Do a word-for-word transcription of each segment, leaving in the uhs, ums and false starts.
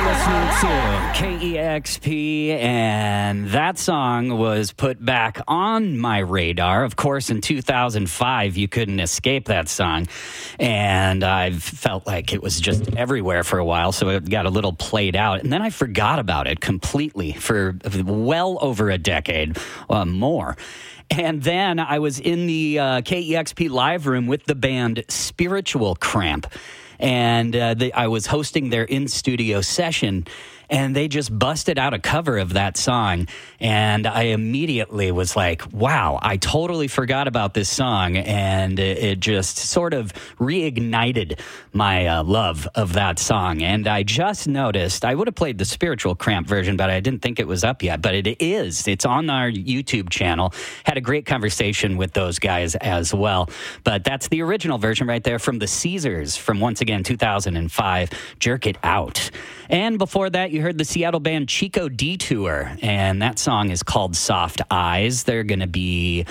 To K E X P, and that song was put back on my radar. Of course, in two thousand five, you couldn't escape that song, and I felt like it was just everywhere for a while, so it got a little played out, and then I forgot about it completely for well over a decade, uh, more. And then I was in the uh, K E X P live room with the band Spiritual Cramp. And uh, they, I was hosting their in-studio session, and they just busted out a cover of that song. And I immediately was like, wow, I totally forgot about this song. And it, it just sort of reignited my uh, love of that song. And I just noticed, I would have played the Spiritual Cramp version, but I didn't think it was up yet. But it is. It's on our YouTube channel. Had a great conversation with those guys as well. But that's the original version right there from the Caesars from, once again, two thousand five, Jerk It Out. And before that, you heard the Seattle band Chico Detour, and that song is called Soft Eyes. They're going to be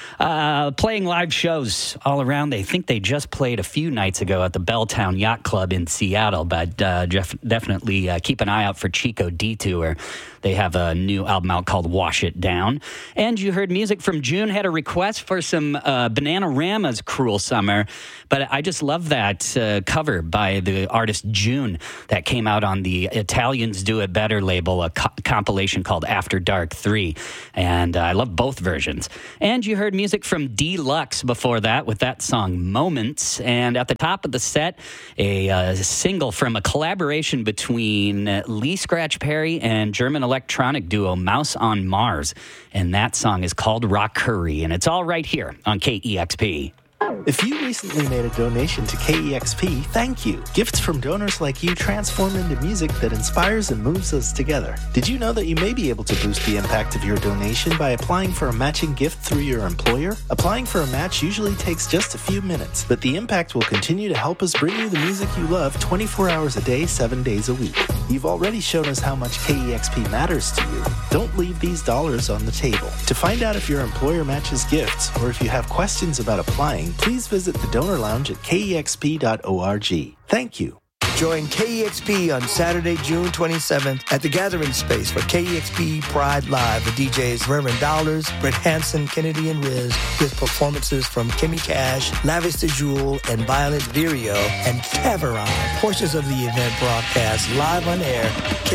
uh, playing live shows all around. They think they just played a few nights ago at the Belltown Yacht Club in Seattle, but uh, def- definitely uh, keep an eye out for Chico Detour. They have a new album out called Wash It Down. And you heard music from June, had a request for some uh, Bananarama's Cruel Summer. But I just love that uh, cover by the artist June that came out on the Italians Do It Better label, a co- compilation called After Dark three. And uh, I love both versions. And you heard music from Deluxe before that with that song Moments. And at the top of the set, a uh, single from a collaboration between uh, Lee Scratch Perry and German electronic duo Mouse on Mars. And that song is called Rockery. And it's all right here on K E X P. If you recently made a donation to K E X P, thank you. Gifts from donors like you transform into music that inspires and moves us together. Did you know that you may be able to boost the impact of your donation by applying for a matching gift through your employer? Applying for a match usually takes just a few minutes, but the impact will continue to help us bring you the music you love twenty-four hours a day, seven days a week. You've already shown us how much K E X P matters to you. Don't leave these dollars on the table. To find out if your employer matches gifts, or if you have questions about applying, please visit the Donor Lounge at K E X P dot org. Thank you. Join K E X P on Saturday, June twenty-seventh at the Gathering Space for K E X P Pride Live with D Js Reverend Dollars, Brett Hansen, Kennedy and Riz, with performances from Kimmy Cash, Lavish the Jewel, and Violet Virio, and Taveron. Portions of the event broadcast live on air.